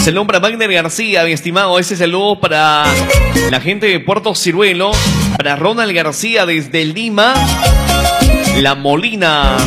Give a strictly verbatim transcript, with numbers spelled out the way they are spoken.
Saludos para Wagner García, mi estimado. Ese saludo para la gente de Puerto Ciruelo. Para Ronald García desde Lima, La Molina.